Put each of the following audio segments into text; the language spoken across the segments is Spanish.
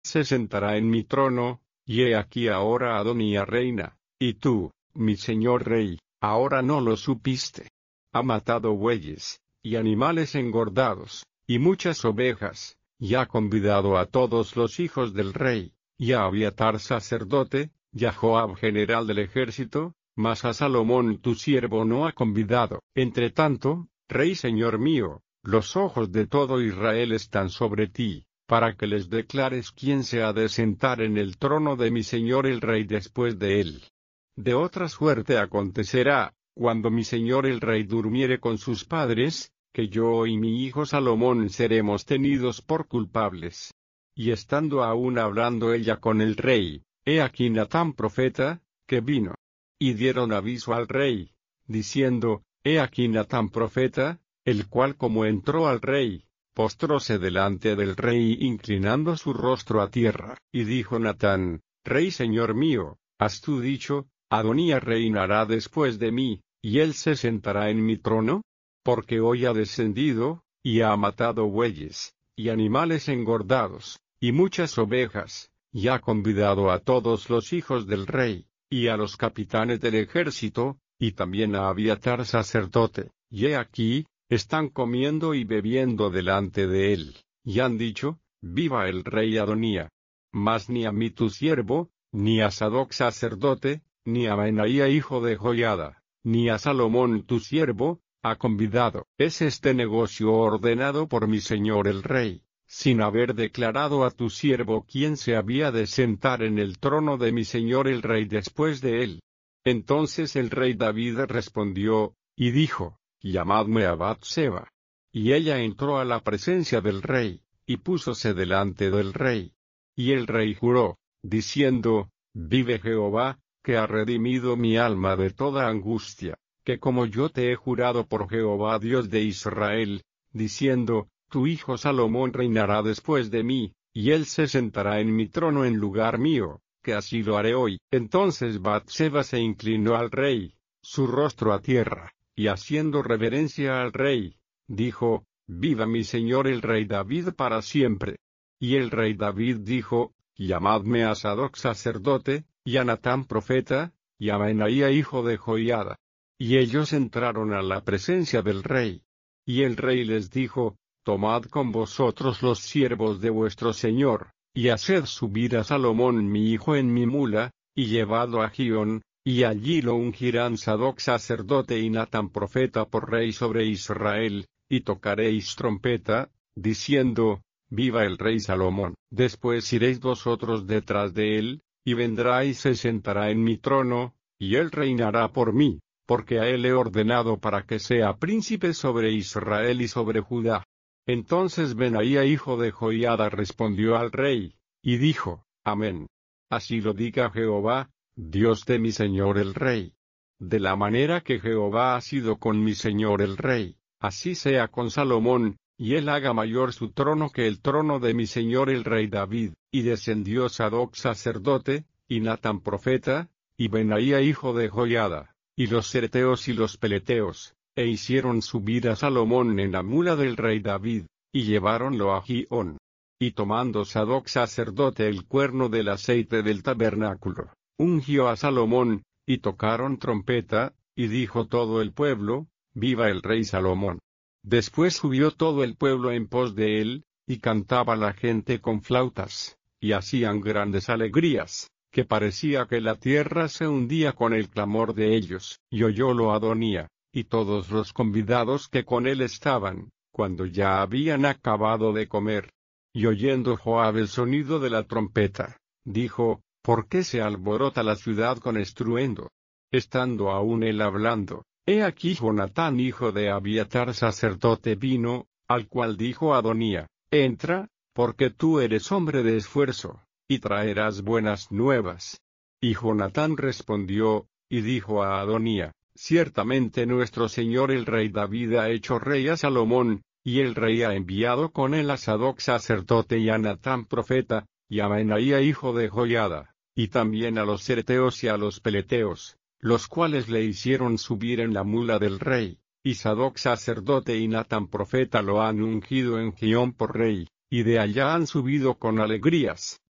se sentará en mi trono, y he aquí ahora Adonía reina, y tú, mi señor rey, ahora no lo supiste. Ha matado bueyes, y animales engordados, y muchas ovejas, y ha convidado a todos los hijos del rey, y a Abiatar sacerdote, y a Joab general del ejército, mas a Salomón tu siervo no ha convidado. Entre tanto, rey señor mío, los ojos de todo Israel están sobre ti, para que les declares quién se ha de sentar en el trono de mi señor el rey después de él. De otra suerte acontecerá, cuando mi señor el rey durmiere con sus padres, que yo y mi hijo Salomón seremos tenidos por culpables. Y estando aún hablando ella con el rey, he aquí Natán profeta, que vino. Y dieron aviso al rey, diciendo, he aquí Natán profeta, el cual como entró al rey, postróse delante del rey inclinando su rostro a tierra, y dijo Natán, Rey señor mío, ¿has tú dicho, Adonía reinará después de mí, y él se sentará en mi trono? Porque hoy ha descendido, y ha matado bueyes, y animales engordados, y muchas ovejas, y ha convidado a todos los hijos del rey, y a los capitanes del ejército, y también a Abiatar sacerdote, y he aquí, están comiendo y bebiendo delante de él, y han dicho, viva el rey Adonía. Mas ni a mí tu siervo, ni a Sadoc sacerdote, ni a Benaía hijo de Joiada, ni a Salomón tu siervo, ha convidado. Es este negocio ordenado por mi señor el rey, sin haber declarado a tu siervo quién se había de sentar en el trono de mi señor el rey después de él. Entonces el rey David respondió, y dijo, llamadme a Batseba. Y ella entró a la presencia del rey, y púsose delante del rey. Y el rey juró, diciendo, vive Jehová, que ha redimido mi alma de toda angustia, que como yo te he jurado por Jehová Dios de Israel, diciendo, tu hijo Salomón reinará después de mí, y él se sentará en mi trono en lugar mío, que así lo haré hoy. Entonces Batseba se inclinó al rey, su rostro a tierra, y haciendo reverencia al rey, dijo, viva mi señor el rey David para siempre. Y el rey David dijo, llamadme a Sadoc sacerdote, y a Natán profeta, y a Benaía hijo de Joiada. Y ellos entraron a la presencia del rey. Y el rey les dijo, tomad con vosotros los siervos de vuestro señor, y haced subir a Salomón mi hijo en mi mula, y llevadlo a Gión, y allí lo ungirán Sadoc sacerdote y Natán profeta por rey sobre Israel, y tocaréis trompeta, diciendo, viva el rey Salomón. Después iréis vosotros detrás de él, y vendrá y se sentará en mi trono, y él reinará por mí, porque a él he ordenado para que sea príncipe sobre Israel y sobre Judá. Entonces Benaía hijo de Joiada respondió al rey, y dijo, amén. Así lo diga Jehová, Dios de mi señor el rey. De la manera que Jehová ha sido con mi señor el rey, así sea con Salomón, y él haga mayor su trono que el trono de mi señor el rey David. Y descendió Sadoc sacerdote, y Natán profeta, y Benaía hijo de Joiada, y los certeos y los peleteos, e hicieron subir a Salomón en la mula del rey David, y lleváronlo a Gión. Y tomando Sadoc sacerdote el cuerno del aceite del tabernáculo, ungió a Salomón, y tocaron trompeta, y dijo todo el pueblo, viva el rey Salomón. Después subió todo el pueblo en pos de él, y cantaba la gente con flautas, y hacían grandes alegrías, que parecía que la tierra se hundía con el clamor de ellos. Y oyólo Adonía, y todos los convidados que con él estaban, cuando ya habían acabado de comer. Y oyendo Joab el sonido de la trompeta, dijo, ¿por qué se alborota la ciudad con estruendo? Estando aún él hablando, he aquí Jonatán hijo de Abiatar sacerdote vino, al cual dijo Adonía, entra, porque tú eres hombre de esfuerzo, y traerás buenas nuevas. Y Jonatán respondió, y dijo a Adonía, ciertamente nuestro señor el rey David ha hecho rey a Salomón, y el rey ha enviado con él a Sadoc sacerdote y a Natán profeta, y a Benaía hijo de Joiada, y también a los certeos y a los peleteos, los cuales le hicieron subir en la mula del rey, y Sadoc sacerdote y Natán profeta lo han ungido en Gión por rey, y de allá han subido con alegrías,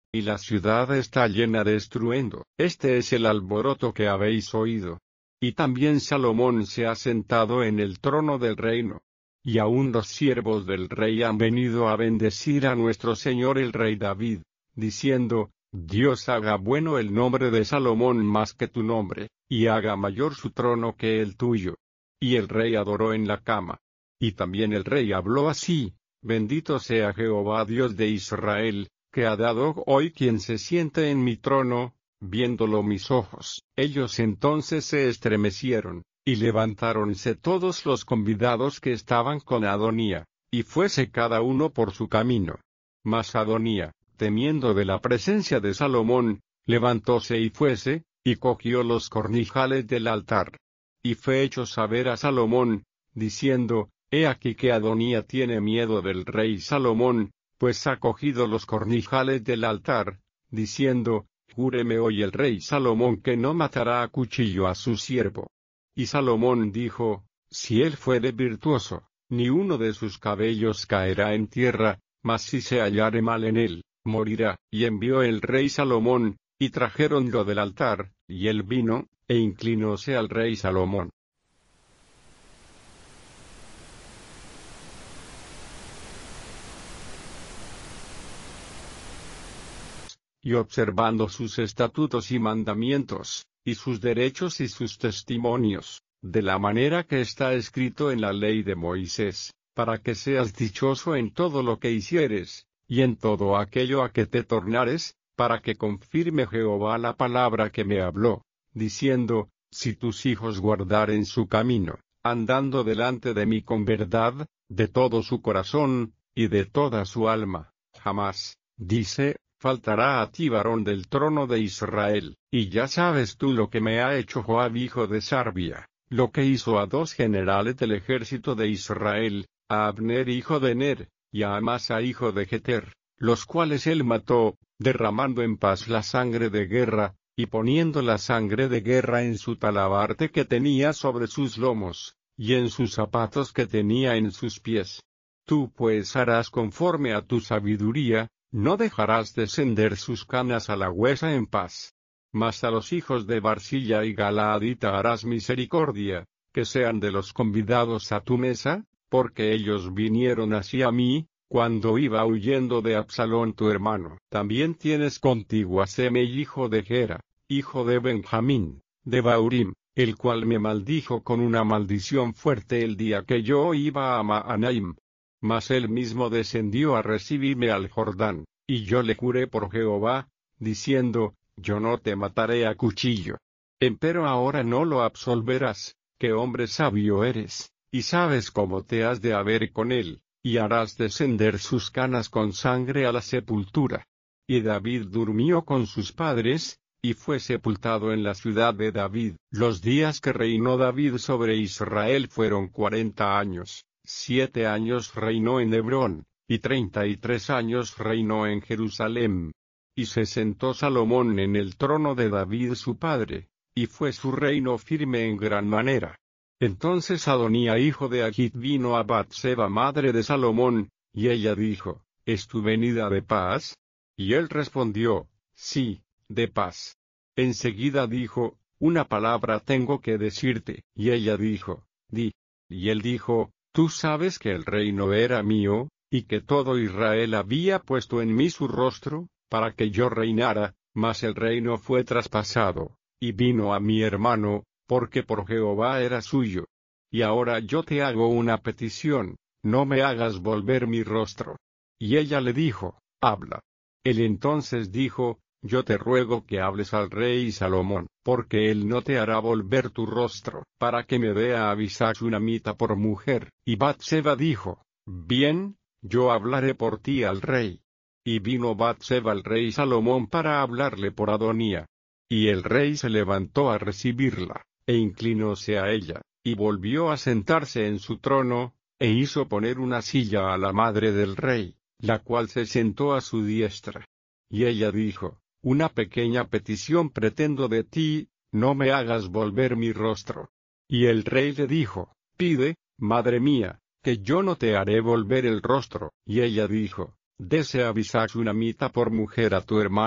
y la ciudad está llena de estruendo. Este es el alboroto que habéis oído. Y también Salomón se ha sentado en el trono del reino. Y aún los siervos del rey han venido a bendecir a nuestro señor el rey David, diciendo, Dios haga bueno el nombre de Salomón más que tu nombre, y haga mayor su trono que el tuyo. Y el rey adoró en la cama. Y también el rey habló así, bendito sea Jehová Dios de Israel, que ha dado hoy quien se siente en mi trono, viéndolo mis ojos. Ellos entonces se estremecieron, y levantáronse todos los convidados que estaban con Adonía, y fuese cada uno por su camino. Mas Adonía, temiendo de la presencia de Salomón, levantóse y fuese, y cogió los cornijales del altar. Y fue hecho saber a Salomón, diciendo, He aquí que Adonía tiene miedo del rey Salomón, pues ha cogido los cornijales del altar, diciendo, Júreme hoy el rey Salomón que no matará a cuchillo a su siervo. Y Salomón dijo, Si él fuere virtuoso, ni uno de sus cabellos caerá en tierra, mas si se hallare mal en él, morirá. Y envió el rey Salomón, y trajeronlo del altar, y él vino, e inclinóse al rey Salomón. Y observando sus estatutos y mandamientos, y sus derechos y sus testimonios, de la manera que está escrito en la ley de Moisés, para que seas dichoso en todo lo que hicieres, y en todo aquello a que te tornares, para que confirme Jehová la palabra que me habló, diciendo, si tus hijos guardaren su camino, andando delante de mí con verdad, de todo su corazón, y de toda su alma, jamás, dice, faltará a ti varón del trono de Israel. Y ya sabes tú lo que me ha hecho Joab hijo de Sarbia, lo que hizo a dos generales del ejército de Israel, a Abner hijo de Ner, y a Amasa hijo de Jeter, los cuales él mató, derramando en paz la sangre de guerra, y poniendo la sangre de guerra en su talabarte que tenía sobre sus lomos, y en sus zapatos que tenía en sus pies. Tú pues harás conforme a tu sabiduría, no dejarás descender sus canas a la huesa en paz. Mas a los hijos de Barsilla y Galaadita harás misericordia, que sean de los convidados a tu mesa, porque ellos vinieron hacia mí, cuando iba huyendo de Absalón tu hermano. También tienes contigo a Semei hijo de Gera, hijo de Benjamín, de Baurim, el cual me maldijo con una maldición fuerte el día que yo iba a Mahanaim. Mas él mismo descendió a recibirme al Jordán, y yo le juré por Jehová, diciendo, yo no te mataré a cuchillo. Empero ahora no lo absolverás, que hombre sabio eres, y sabes cómo te has de haber con él, y harás descender sus canas con sangre a la sepultura. Y David durmió con sus padres, y fue sepultado en la ciudad de David. Los días que reinó David sobre Israel fueron 40 años. 7 años reinó en Hebrón, y 33 años reinó en Jerusalén. Y se sentó Salomón en el trono de David su padre, y fue su reino firme en gran manera. Entonces Adonía hijo de Agit vino a Batseba madre de Salomón, y ella dijo, ¿es tu venida de paz? Y él respondió, sí, de paz. Enseguida dijo, una palabra tengo que decirte, y ella dijo, di. Y él dijo, tú sabes que el reino era mío, y que todo Israel había puesto en mí su rostro, para que yo reinara, mas el reino fue traspasado, y vino a mi hermano, porque por Jehová era suyo. Y ahora yo te hago una petición, no me hagas volver mi rostro. Y ella le dijo, habla. Él entonces dijo, yo te ruego que hables al rey Salomón, porque él no te hará volver tu rostro, para que me dé a Abisag sunamita por mujer. Y Batseba dijo, bien, yo hablaré por ti al rey. Y vino Batseba al rey Salomón para hablarle por Adonía. Y el rey se levantó a recibirla, e inclinóse a ella, y volvió a sentarse en su trono, e hizo poner una silla a la madre del rey, la cual se sentó a su diestra. Y ella dijo, una pequeña petición pretendo de ti, no me hagas volver mi rostro. Y el rey le dijo, pide, madre mía, que yo no te haré volver el rostro. Y ella dijo, Dese a Abisag Shunamita por mujer a tu hermano.